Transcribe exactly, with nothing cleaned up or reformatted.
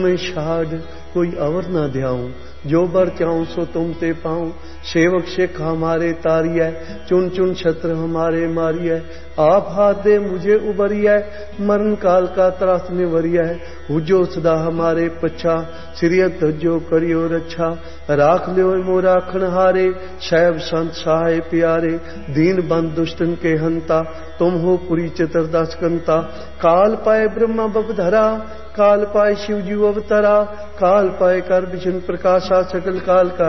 मैं शाड कोई अवर न ध्याऊं, जो बर चाऊं सो तुम ते पाऊं। सेवक सिख हमारे तारिय, चुन चुन छत्र हमारे मारिय। आप हाथ दे मुझे उबरिय, मरण काल का त्रास निवरिय। हुजो सदा हमारे पच्छा, श्रीयत जो करियो रक्षा। राख लियो मोरा खनहारे, शैव संत सहाय प्यारे। दीन बंद दुष्टन के हंता, तुम हो पुरी चतुर्दश कंता। काल पाए ब्रह्मा बपधरा, काल पाए शिव जी अवतरा। काल पाए कर विष्णु प्रकाशा, सकल काल का